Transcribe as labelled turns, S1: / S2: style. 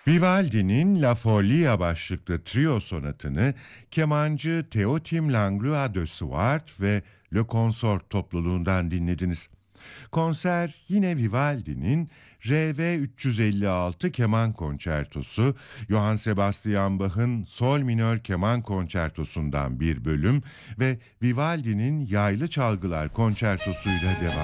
S1: Vivaldi'nin La Follia başlıklı trio sonatını kemancı Teotim Langlois de Suart ve Le Consort topluluğundan dinlediniz. Konser yine Vivaldi'nin RV 356 keman konçertosu, Johann Sebastian Bach'ın Sol minör keman konçertosundan bir bölüm ve Vivaldi'nin yaylı çalgılar konçertosuyla devam